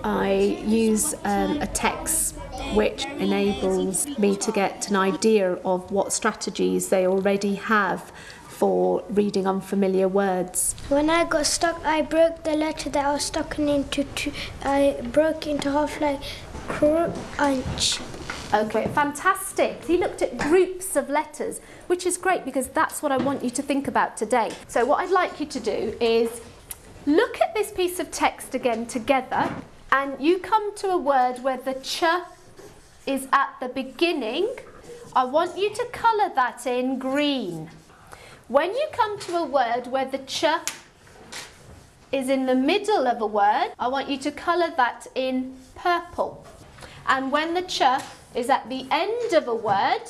I use a text which enables me to get an idea of what strategies they already have for reading unfamiliar words. When I got stuck, I broke the letter that I was stuck into two. I broke into half like crunch. Okay, fantastic. He looked at groups of letters, which is great because that's what I want you to think about today. So what I'd like you to do is look at this piece of text again together, and you come to a word where the ch is at the beginning. I want you to colour that in green. When you come to a word where the ch is in the middle of a word, I want you to colour that in purple. And when the ch is at the end of a word,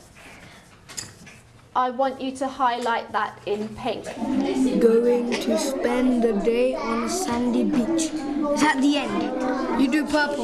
I want you to highlight that in pink. Going to spend the day on a sandy beach. Is at the end. You do purple.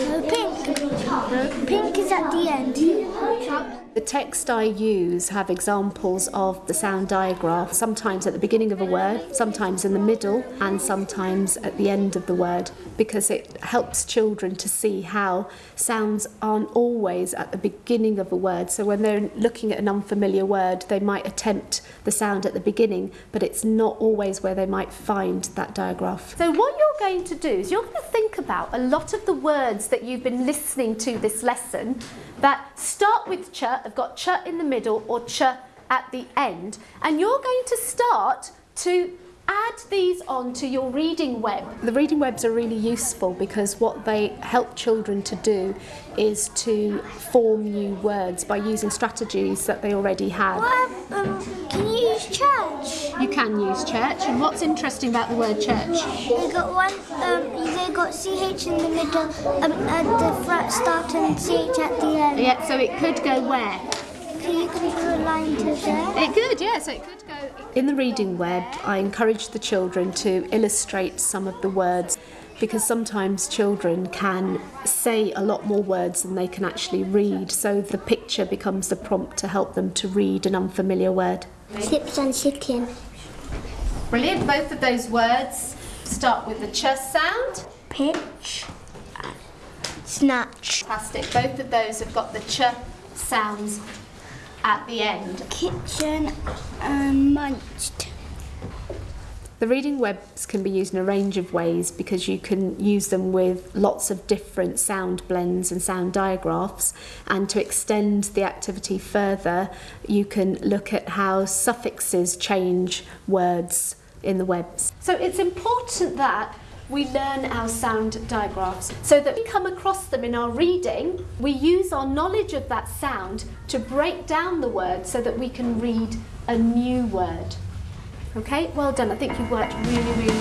Pink. Pink is at the end. The text I use have examples of the sound digraph, sometimes at the beginning of a word, sometimes in the middle, and sometimes at the end of the word, because it helps children to see how sounds aren't always at the beginning of a word. So when they're looking at an unfamiliar word, they might attempt the sound at the beginning, but it's not always where they might find that digraph. So what you're going to do is you're going to think about a lot of the words that you've been listening to this lesson that start with ch, have got ch in the middle or ch at the end, and you're going to start to add these onto your reading web. The reading webs are really useful because what they help children to do is to form new words by using strategies that they already have. Can you use church? You can use church, and what's interesting about the word church? They got one. They got ch in the middle, at the front start and ch at the end. Yeah, so it could go where? You can put a line to there. It could, yeah, so it could go. In the reading web, I encourage the children to illustrate some of the words because sometimes children can say a lot more words than they can actually read, so the picture becomes the prompt to help them to read an unfamiliar word. Chips and chicken. Brilliant, both of those words start with the ch sound. Pitch. Snatch. Fantastic, both of those have got the ch sounds at the end. Kitchen and munched. The reading webs can be used in a range of ways because you can use them with lots of different sound blends and sound digraphs, and to extend the activity further you can look at how suffixes change words in the webs. So it's important that we learn our sound digraphs so that we come across them in our reading. We use our knowledge of that sound to break down the word so that we can read a new word. Okay, well done. I think you worked really, really